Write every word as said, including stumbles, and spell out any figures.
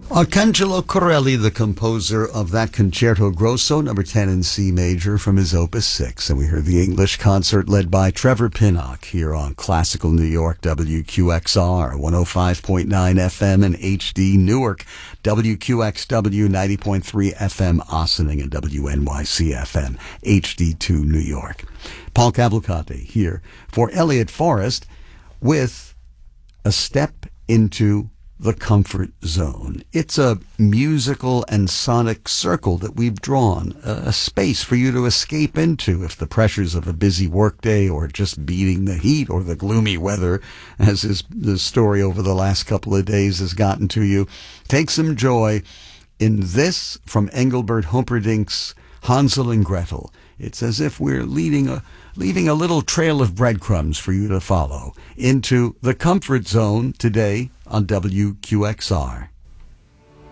Arcangelo Corelli, the composer of that Concerto Grosso, number ten in C major from his Opus six. And we heard the English concert led by Trevor Pinnock here on Classical New York, W Q X R, one oh five point nine F M and H D Newark, W Q X W ninety point three F M Ossining, and W N Y C F M, H D two New York. Paul Cavalcante here for Elliott Forrest with A Step into the Comfort Zone. It's a musical and sonic circle that we've drawn, a, a space for you to escape into if the pressures of a busy workday or just beating the heat or the gloomy weather, as is the story over the last couple of days, has gotten to you. Take some joy in this from Engelbert Humperdinck's Hansel and Gretel. It's as if we're leading a, leaving a little trail of breadcrumbs for you to follow into the comfort zone today on W Q X R.